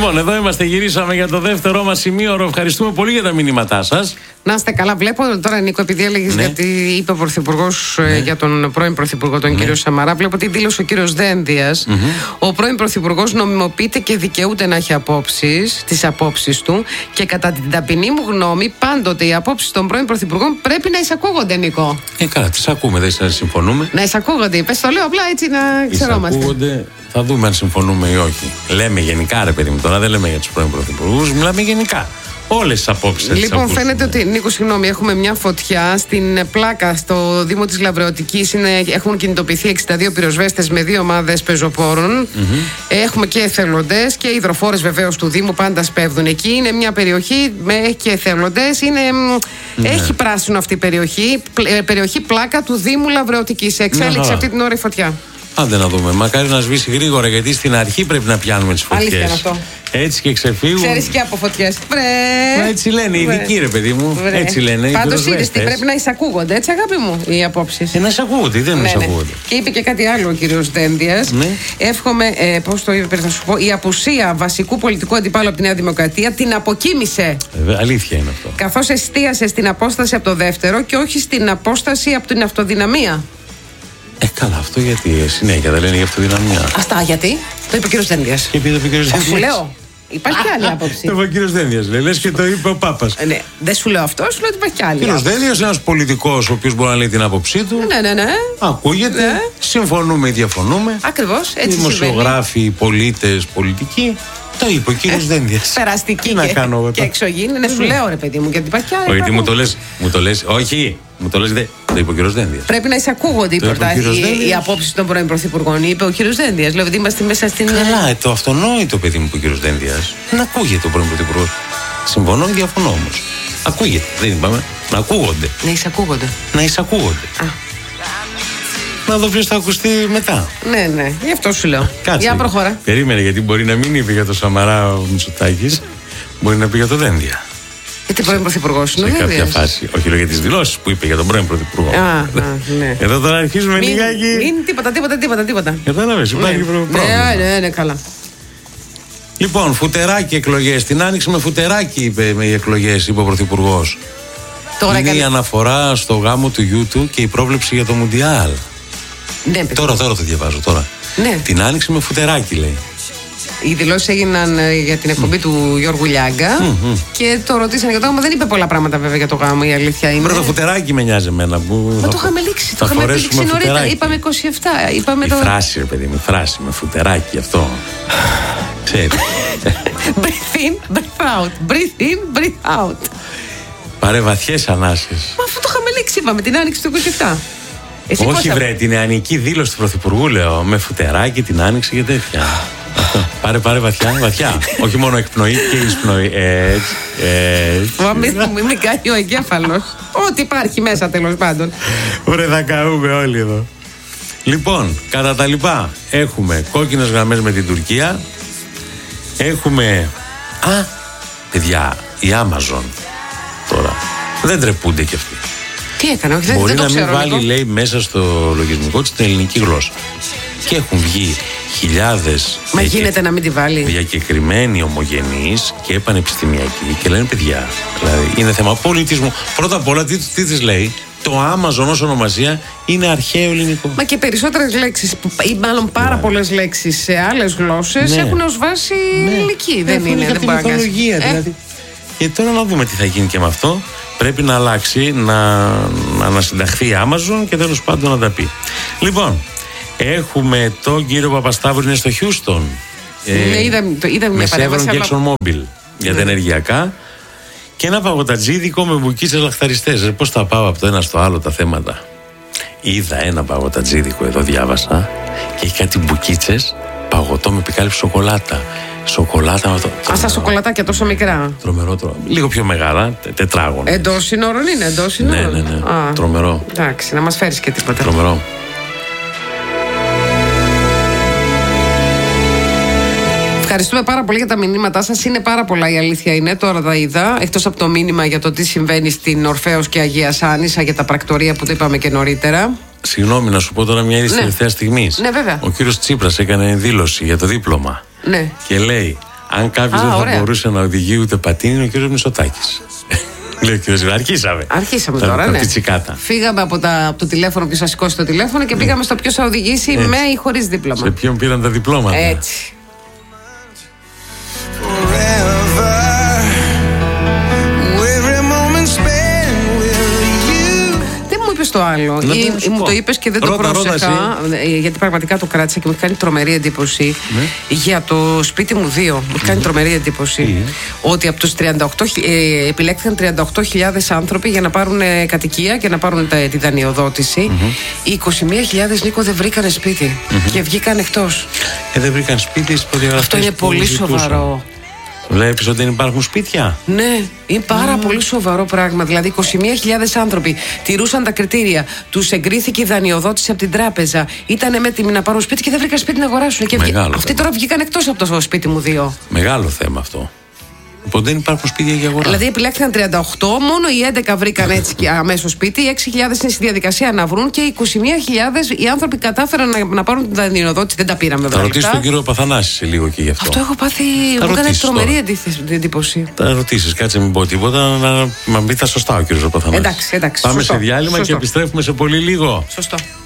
Λοιπόν, εδώ είμαστε, γυρίσαμε για το δεύτερό μας σημείο. Ευχαριστούμε πολύ για τα μηνύματά σας. Να είστε καλά. Βλέπω τώρα, Νίκο, επειδή έλεγες γιατί είπε ο Πρωθυπουργός για τον πρώην Πρωθυπουργό, τον κύριο Σαμαρά, βλέπω ότι δήλωσε ο κύριος Δένδιας. Ο πρώην Πρωθυπουργός νομιμοποιείται και δικαιούται να έχει απόψεις, τις απόψεις του, και κατά την ταπεινή μου γνώμη, πάντοτε οι απόψεις των πρώην Πρωθυπουργών πρέπει να εισακούγονται, Νίκο. Καλά, τις ακούμε, δεν συμφωνούμε. Να εισακούγονται, είπες, το λέω απλά έτσι να ξερόμαστε. Εισακούγονται, θα δούμε αν συμφωνούμε ή όχι. Λέμε γενικά, ρε παιδί μου, τώρα δεν λέμε για τους πρώην Πρωθυπουργούς, μιλάμε γενικά. Όλες τις απόψεις. Λοιπόν, φαίνεται ότι, Νίκο, συγγνώμη, έχουμε μια φωτιά στην πλάκα στο Δήμο της Λαβρεωτικής. Έχουν κινητοποιηθεί 62 πυροσβέστες με 2 ομάδες πεζοπόρων. Έχουμε και εθελοντές και υδροφόρες βεβαίως του Δήμου, πάντα σπέβδουν εκεί. Είναι μια περιοχή με και εθελοντές. Έχει πράσινο αυτή η περιοχή. Περιοχή πλάκα του Δήμου Λαβρεωτικής. Εξέλιξε αυτή την ώρα η φωτιά. Άντε να δούμε. Μακάρι να σβήσει γρήγορα, γιατί στην αρχή πρέπει να πιάνουμε τις φωτιές. Αλήθεια είναι αυτό. Έτσι και ξεφύγουν. Ξέρεις και από φωτιές. Έτσι λένε οι ειδικοί, ρε παιδί μου. Έτσι λένε. Πάντως είδες τι πρέπει να εισακούγονται, έτσι, αγάπη μου, οι απόψεις. Να εισακούγονται, δεν εισακούγονται. Και είπε και κάτι άλλο ο κύριος Δένδιας. Εύχομαι, πώς το είπε πριν, θα σου πω, η απουσία βασικού πολιτικού αντιπάλου από τη Νέα Δημοκρατία την αποκοίμησε. Αλήθεια είναι αυτό. Καθώς εστίασε στην απόσταση από το δεύτερο και όχι στην απόσταση από την αυτοδυναμία. Καλά, αυτό γιατί συνέχεια δεν λένε για αυτοδυναμία. Αυτά γιατί? Το είπε ο κύριος Δένδιας. Και είπε ο κύριος Δένδιας. Σου λέω. Υπάρχει και άλλη άποψη. Το είπε ο κύριος Δένδιας, λες και το είπε ο Πάπας. Ναι, δεν σου λέω αυτό, σου λέω ότι υπάρχει και άλλη. Ο κύριος Δένδιας είναι ένας πολιτικός ο οποίος μπορεί να λέει την άποψή του. Ναι. Ακούγεται. Ναι. Συμφωνούμε ή διαφωνούμε. Ακριβώς, έτσι. Δημοσιογράφοι, πολίτες, πολιτικοί. Το είπε ο κύριος Δένδιας. Περαστική και εξωγήινη. Ναι, σου λέω, ρε παιδί μου, γιατί υπάρχει και άλλη. Όχι, μου το λες. Όχι, μου το λες. Το είπε ο κύριος Δένδιας. Πρέπει να εισακούγονται οι απόψεις των πρώην Πρωθυπουργών. Είπε ο κύριος Δένδιας. Δηλαδή είμαστε μέσα στην. Καλά, το αυτονόητο, παιδί μου, που ο κύριος Δένδιας. Να ακούγεται ο πρώην Πρωθυπουργός. Συμφωνώ ή διαφωνώ όμως. Ακούγεται, δεν είπαμε. Να ακούγονται. Να εισακούγονται. Να εισακούγονται. Να δω ποιος θα ακουστεί μετά. Ναι, γι' αυτό σου λέω. Κάτσε. Για προχώρα. Περίμενε, γιατί μπορεί να μην είπε για το Σαμαρά ο Μητσοτάκης, μπορεί να πει για το Δένδια. Γιατί πρώην Πρωθυπουργός είναι ο Δένδιας. Σε Δένδιας. κάποια φάση. Όχι, λέω για τις δηλώσεις που είπε για τον πρώην Πρωθυπουργό. Ναι. Εδώ τώρα αρχίζουμε λιγάκι. Μην τίποτα. Κατάλαβες, υπάρχει πρόβλημα. Ναι, καλά. Λοιπόν, φουτεράκι εκλογές. Την άνοιξε με φουτεράκι, είπε με οι εκλογές, είπε ο Πρωθυπουργός. Είναι η αναφορά στο γάμο του γιού του και η πρόβλεψη για το Μουντιάλ. Ναι, τώρα το διαβάζω τώρα. Ναι. Την άνοιξε με φουτεράκι, λέει. Οι δηλώσεις έγιναν για την εκπομπή του Γιώργου Λιάγκα και το ρωτήσανε για το γάμο. Δεν είπε πολλά πράγματα βέβαια για το γάμο, η αλήθεια είναι. Πρώτο φουτεράκι με νοιάζει εμένα. Μα το είχαμε λήξει. Το είχαμε λήξει νωρίτερα. Είπαμε 27. Είπαμε το. Φράση, ρε παιδί μου, φράση με φουτεράκι αυτό. Ξέρει. Breathe in, breathe out. Breathe in, breathe out. Πάρε βαθιές ανάσες. Μα αυτό το είχαμε λήξει, είπαμε, την άνοιξη του 27. Όχι βρε, την νεανική δήλωση του Πρωθυπουργού λέω. Με φουτεράκι την άνοιξε και τέτοια. Πάρε βαθιά. Όχι μόνο εκπνοή και εισπνοή. Μην κάνει ο εγκέφαλος. Ό,τι υπάρχει μέσα, τέλος πάντων. Βρε, θα καούμε όλοι εδώ. Λοιπόν, κατά τα λοιπά, έχουμε κόκκινες γραμμές με την Τουρκία. Έχουμε. Παιδιά, η Amazon τώρα δεν τρεπούνται κι αυτοί. Τι έκανε, όχι, μπορεί δεν το ξέρω. Μπορεί να μην βάλει, λίγο. λέει, μέσα στο λογισμικό της την ελληνική γλώσσα. Και έχουν βγει χιλιάδες. Μα γίνεται να μην τη βάλει. Διακεκριμένοι ομογενείς και πανεπιστημιακοί και λένε παιδιά. Δηλαδή είναι θέμα πολιτισμού. Πρώτα απ' όλα, τι της λέει, το Amazon ως ονομασία είναι αρχαίο ελληνικό. Μα και περισσότερες λέξεις, ή μάλλον πάρα πολλές λέξεις σε άλλες γλώσσες έχουν ως βάση ελληνική. Δεν είναι αυτή η μυθολογία δηλαδή. Και τώρα να δούμε τι θα γίνει και με αυτό. Πρέπει να αλλάξει, να ανασυνταχθεί η Amazon και τέλος πάντων να τα πει. Λοιπόν, έχουμε τον κύριο Παπασταύρου, είναι στο Houston. Είδα με Chevron και ExxonMobil για τα ενεργειακά. Και ένα παγωτατζίδικο με μπουκίτσες λαχταριστές. Πώς θα πάω από το ένα στο άλλο τα θέματα. Είδα ένα παγωτατζίδικο, εδώ διάβασα, και έχει κάτι μπουκίτσες, παγωτό με επικάλυψη σοκολάτα. Σοκολάτα με το. Στα σοκολατάκια τόσο μικρά. Τρομερό. Λίγο πιο μεγάλα, τετράγωνο. Εντός συνόρων είναι, εντός συνόρων. Ναι. Τρομερό. Εντάξει, να μας φέρεις και τίποτα. Τρομερό. Ευχαριστούμε πάρα πολύ για τα μηνύματά σας. Είναι πάρα πολλά, η αλήθεια είναι. Τώρα τα είδα. Εκτός από το μήνυμα για το τι συμβαίνει στην Ορφέως και Αγία Σάνισα, για τα πρακτορία που το είπαμε και νωρίτερα. Συγγνώμη, να σου πω τώρα μια είδηση τελευταία στιγμή. Ναι, βέβαια. Ο κύριος Τσίπρας έκανε δήλωση για το δίπλωμα. Ναι. Και λέει, Αν κάποιος δεν θα μπορούσε να οδηγεί ούτε πατίνι, είναι ο κύριος Μητσοτάκης. Λέει ο κύριος, αρχίσαμε τώρα, ναι. Πιτσικάτα. Φύγαμε από το τηλέφωνο, ποιος θα σηκώσει το τηλέφωνο και πήγαμε στο ποιος θα οδηγήσει με ή χωρίς δίπλωμα. Σε ποιον πήραν τα διπλώματα. Έτσι. Το άλλο. Ή μου το είπες και δεν το πρόσεχα, γιατί πραγματικά το κράτησα και μου έχει κάνει τρομερή εντύπωση. Για το σπίτι μου 2. Μου έχει κάνει τρομερή εντύπωση ότι από τους 38 επιλέχθηκαν 38.000 άνθρωποι για να πάρουν κατοικία και να πάρουν τη δανειοδότηση. Οι 21.000, Νίκο, δεν βρήκανε σπίτι και βγήκαν εκτός. Δεν βρήκαν σπίτι. Αυτό είναι πολύ σοβαρό. Βλέπεις ότι δεν υπάρχουν σπίτια. Ναι, είναι πάρα πολύ σοβαρό πράγμα. Δηλαδή 21.000 άνθρωποι τηρούσαν τα κριτήρια. Τους εγκρίθηκε η δανειοδότηση από την τράπεζα. Ήταν έτοιμοι να πάρουν σπίτι και δεν βρήκαν σπίτι να αγοράσουν. Και αυτοί τώρα βγήκαν εκτός από το σπίτι μου 2. Μεγάλο θέμα αυτό. Οπότε δεν υπάρχουν σπίτια για αγορά. Δηλαδή επιλέχθηκαν 38, μόνο οι 11 βρήκαν έτσι και αμέσως σπίτι, οι 6.000 είναι στη διαδικασία να βρουν και οι 21.000 οι άνθρωποι κατάφεραν να πάρουν την δανειοδότηση. Δεν τα πήραμε βέβαια. Θα ρωτήσω τον κύριο Παθανάση σε λίγο και γι' αυτό. Αυτό έχω πάθει. Μου έκανε τρομερή εντύπωση. Θα ρωτήσεις, κάτσε μην πω τίποτα, να μην τα σωστά ο κύριος Παθανάσης. Εντάξει. Πάμε σωστό, σε διάλειμμα σωστό. και επιστρέφουμε σε πολύ λίγο. Σωστό.